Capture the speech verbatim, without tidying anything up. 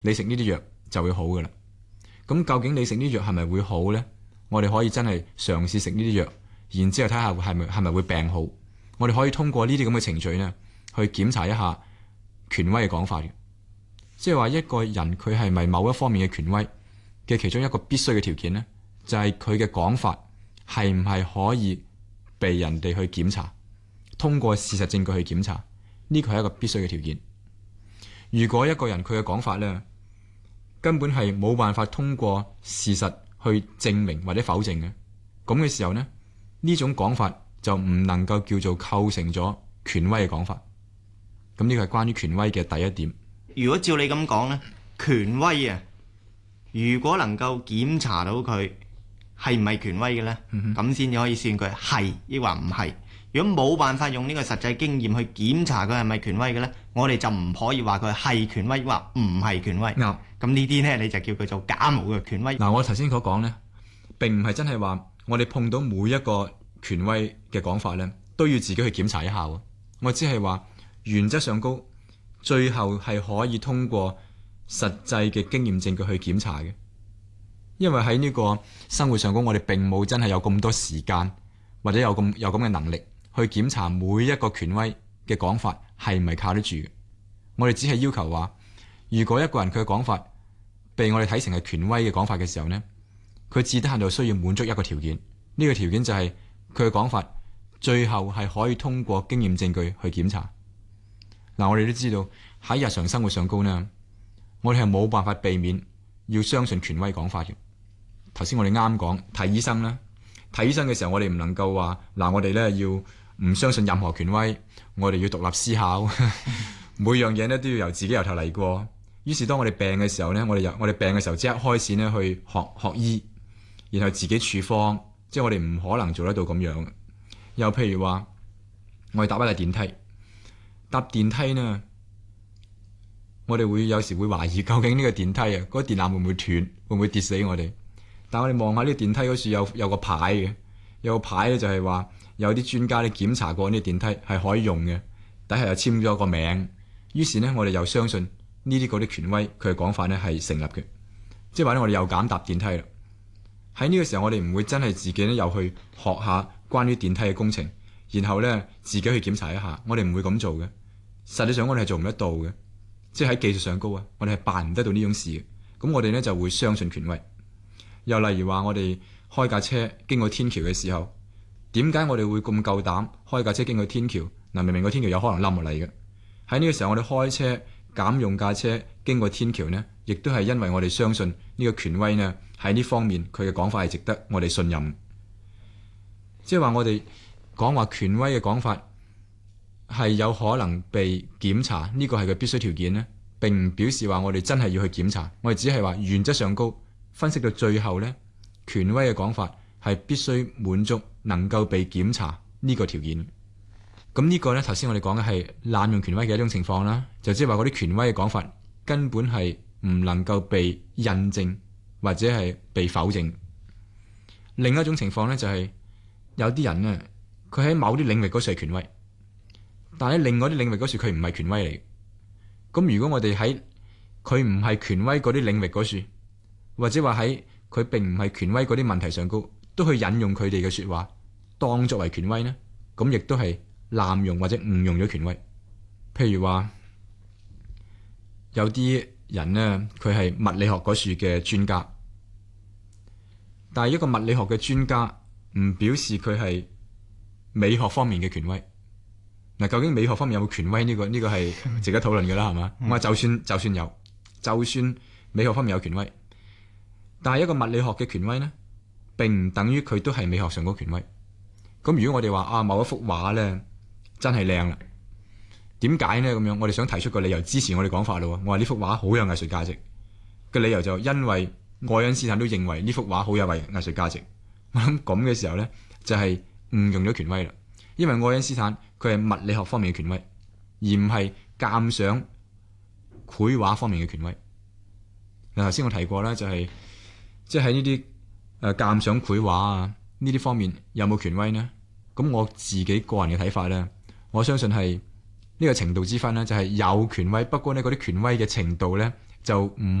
你食呢啲藥就會好噶啦。咁究竟你食呢啲藥係咪會好呢？我哋可以真係嘗試食呢啲藥，然之後睇下係咪係咪會病好。我哋可以通過呢啲咁嘅程序呢，去檢查一下權威嘅講法嘅，即係話一個人佢係咪某一方面嘅權威嘅其中一個必須嘅條件呢，就係佢嘅講法係唔係可以被人哋去檢查，通過事實證據去檢查，呢個係一個必須嘅條件。如果一個人佢嘅講法呢，根本係冇辦法通過事實去證明或者否證嘅，咁嘅時候呢，呢種講法就唔能夠叫做構成咗權威嘅講法。咁呢個係關於權威嘅第一點。 如果照你咁講呢，權威啊，如果能夠檢查到佢係唔係權威嘅呢，咁先至可以算佢係抑或唔係。如果冇辦法用呢個實際經驗去檢查佢係咪權威嘅呢，我哋就唔可以話佢係權威或唔係權威。 啱。 咁呢啲呢，你就叫佢做假冒嘅權威。 嗱，我頭先所講呢，並唔係真係話我哋碰到每一個權威嘅講法呢，都要自己去檢查一下喎。我只係話原則上高，最後係可以通過實際嘅經驗證據去檢查嘅。因為喺呢個生活上高，我哋並冇真係有咁多時間或者有咁有咁嘅能力去檢查每一個權威嘅講法係唔係靠得住嘅。我哋只係要求話，如果一個人佢嘅講法被我哋睇成係權威嘅講法嘅時候呢，佢至低限度需要滿足一個條件，呢個條件就係佢嘅講法最後係可以通過經驗證據去檢查。嗱，我哋都知道喺日常生活上高呢，我哋係冇辦法避免要相信權威講法嘅。頭先我哋啱講睇醫生啦，睇醫生嘅時候我哋唔能夠話嗱，我哋咧要唔相信任何權威，我哋要獨立思考，每樣嘢咧都要由自己由頭嚟過。於是當我哋病嘅時候咧，我哋由我哋病嘅時候即刻開始咧去學學醫，然後自己處方，即係我哋唔可能做得到咁樣。又譬如話，我哋搭一架電梯，搭電梯呢，我哋會有時會懷疑究竟呢個電梯啊，嗰個電纜會唔會斷，會唔會跌死我哋？但我哋望下呢個電梯嗰處有有個牌嘅，有個牌咧就係話有啲專家咧檢查過呢個電梯係可以用嘅，底下又簽咗個名。於是呢，我哋又相信呢啲嗰啲權威佢嘅講法咧係成立嘅，即係話咧我哋又敢搭電梯啦。喺呢個時候我哋唔會真係自己咧又去學下關於電梯嘅工程，然後咧自己去檢查一下，我哋唔會咁做嘅。實際上我哋係做唔得到嘅，即係喺技術上高啊，我哋係辦唔得到呢種事嘅。咁我哋咧就會相信權威。又例如話，我哋開架車經過天橋嘅時候，點解我哋會咁夠膽開架車經過天橋？嗱，明明個天橋有可能冧落嚟嘅。喺呢個時候，我哋開車減用架車經過天橋呢，亦都係因為我哋相信呢個權威呢喺呢方面佢嘅講法係值得我哋信任。即係話我哋講話權威嘅講法係有可能被檢查，呢個係佢必須條件呢，並唔表示話我哋真係要去檢查。我哋只係話原則上高。分析到最後呢，權威嘅講法係必須滿足能夠被檢查呢個條件。咁呢個呢，頭先我哋講嘅係濫用權威嘅一種情況啦，就即係話嗰啲權威嘅講法根本係唔能夠被印證或者係被否認。另一種情況呢，就係有啲人呢，佢喺某啲領域嗰處係權威，但喺另外啲領域嗰處佢唔係權威嚟。咁如果我哋喺佢唔係權威嗰啲領域嗰處，或者話喺佢並唔係權威嗰啲問題上高，都去引用佢哋嘅說話當作為權威呢，咁亦都係濫用或者誤用咗權威。譬如話有啲人呢，佢係物理學嗰處嘅專家，但係一個物理學嘅專家唔表示佢係美學方面嘅權威。嗱，究竟美學方面有冇權威呢個呢個係值得討論嘅啦，係嘛？我話就算就算有，就算美學方面有權威。但係一個物理學嘅權威呢，並唔等於佢都係美學上嗰個權威。咁如果我哋話啊，某一幅畫呢真係靚啦，點解呢？咁樣我哋想提出個理由支持我哋講法咯。我話呢幅畫好有藝術價值嘅理由就因為愛因斯坦都認為呢幅畫好有藝藝術價值。我諗咁嘅時候呢，就係誤用咗權威啦。因為愛因斯坦佢係物理學方面嘅權威，而唔係鑑賞繪畫方面嘅權威。嗱，頭先我提過啦，就係、是。即係喺呢啲誒鑑賞繪畫啊呢啲方面有冇權威呢？咁我自己個人嘅睇法咧，我相信係呢個程度之分咧，就係有權威，不過呢嗰啲權威嘅程度咧就唔